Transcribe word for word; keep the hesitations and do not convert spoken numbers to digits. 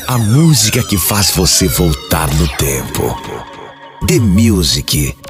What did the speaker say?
A música que faz você voltar no tempo. The Music